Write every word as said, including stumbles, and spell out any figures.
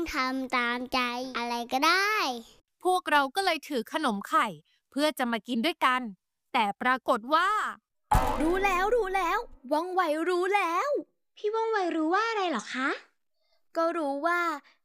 ทำตามใจอะไรก็ได้พวกเราก็เลยถือขนมไข่เพื่อจะมากินด้วยกัน แต่ปรากฏว่ารู้แล้วรู้แล้วว่องไวรู้แล้วพี่ว่องไวรู้ว่าอะไรเหรอคะก็รู้ว่า